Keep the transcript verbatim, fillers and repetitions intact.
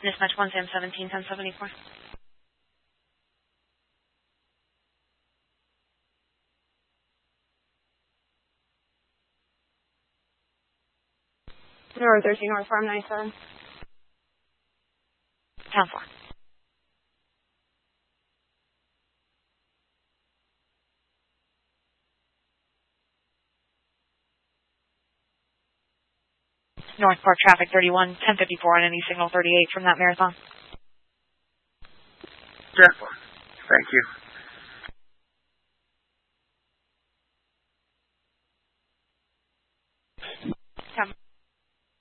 Mismatch one Sam seventeen ten seventy-four. North thirteen North Farm ninety-seven. Town four. Northport traffic thirty-one ten fifty-four on any signal thirty-eight from that marathon. Jet one. Thank you.